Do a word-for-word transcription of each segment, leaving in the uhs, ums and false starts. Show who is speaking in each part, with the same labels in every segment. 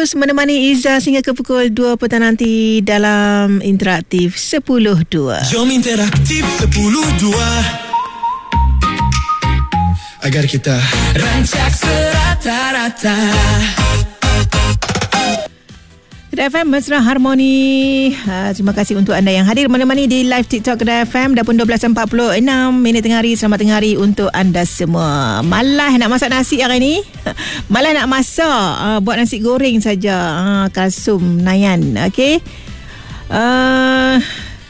Speaker 1: terus menemani Izzah sehingga ke pukul dua petang nanti dalam Interaktif sepuluh dua.
Speaker 2: Jom Interaktif sepuluh dua agar kita rancak serata-rata.
Speaker 1: Kedai F M Mesra Harmoni. Uh, terima kasih untuk anda yang hadir menemani di live TikTok Kedai F M. Dah pun dua belas empat puluh enam minit tengah hari. Selamat tengah hari untuk anda semua. Malah nak masak nasi hari ni. Malah nak masak uh, buat nasi goreng saja. Uh, kalsum Nayan. Okey. Uh,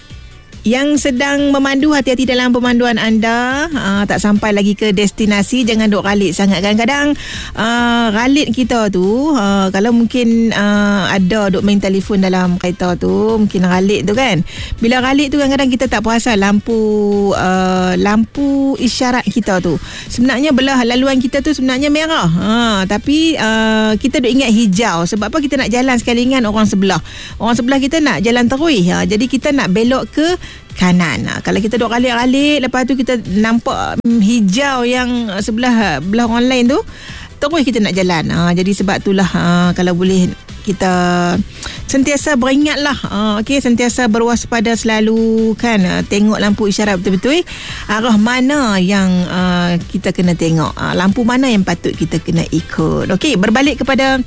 Speaker 1: yang sedang memandu, hati-hati dalam pemanduan anda. uh, Tak sampai lagi ke destinasi, jangan duk ralit sangat. Kadang-kadang uh, ralit kita tu uh, kalau mungkin uh, ada duk main telefon dalam kereta tu, mungkin ralit tu kan. Bila ralit tu kadang-kadang kita tak perasan lampu uh, lampu isyarat kita tu sebenarnya belah laluan kita tu sebenarnya merah, uh, tapi uh, kita duk ingat hijau. Sebab apa? Kita nak jalan sekali dengan orang sebelah. Orang sebelah kita nak jalan terus, uh, jadi kita nak belok ke kanan. Ha, kalau kita duk ralik-ralik, lepas tu kita nampak um, hijau yang sebelah belah orang lain tu, terus kita nak jalan. Ha, jadi sebab itulah ha, kalau boleh kita sentiasa beringatlah, ha, okey, sentiasa berwaspada selalu kan. Ha, tengok lampu isyarat betul-betul arah mana yang uh, kita kena tengok. Ha, lampu mana yang patut kita kena ikut. Okey, berbalik kepada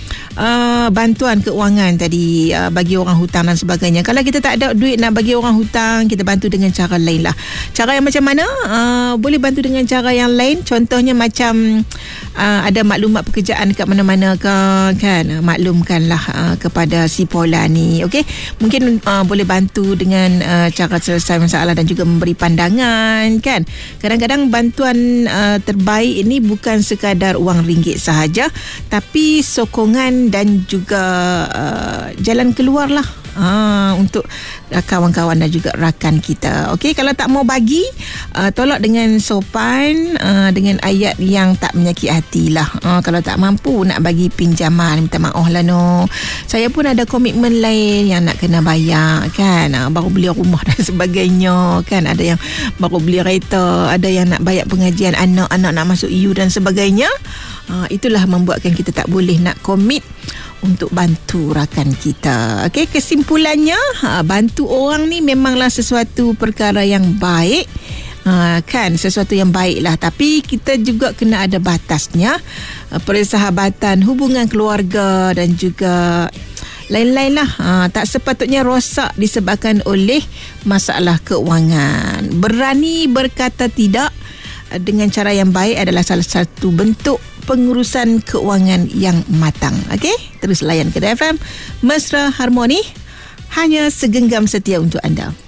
Speaker 1: Uh, bantuan keuangan tadi uh, bagi orang hutang dan sebagainya. Kalau kita tak ada duit nak bagi orang hutang, kita bantu dengan cara lain lah. Cara yang macam mana? Uh, boleh bantu dengan cara yang lain. Contohnya macam uh, ada maklumat pekerjaan kat mana-mana ke, kan, maklumkanlah uh, kepada si Paula ni. Okay? Mungkin uh, boleh bantu dengan uh, cara selesai masalah dan juga memberi pandangan, kan. Kadang-kadang bantuan uh, terbaik ini bukan sekadar wang ringgit sahaja, tapi sokongan dan juga uh, jalan keluar lah uh, untuk uh, kawan-kawan dan juga rakan kita. Okey, kalau tak mau bagi, uh, tolak dengan sopan, uh, dengan ayat yang tak menyakit hati lah. Uh, kalau tak mampu nak bagi pinjaman, minta maaf lah no. Saya pun ada komitmen lain yang nak kena bayar, kan. Uh, baru beli rumah dan sebagainya, kan. Ada yang baru beli kereta, ada yang nak bayar pengajian anak, anak nak masuk U dan sebagainya. Uh, itulah membuatkan kita tak boleh nak komit untuk bantu rakan kita. Okey, kesimpulannya, uh, bantu orang ni memanglah sesuatu perkara yang baik, uh, kan, sesuatu yang baiklah, tapi kita juga kena ada batasnya. Uh, persahabatan, hubungan keluarga dan juga lain-lain lah. Ha, tak sepatutnya rosak disebabkan oleh masalah keuangan. Berani berkata tidak dengan cara yang baik adalah salah satu bentuk pengurusan keuangan yang matang. Okey, terus layan Kedai F M Mesra Harmoni, hanya segenggam setia untuk anda.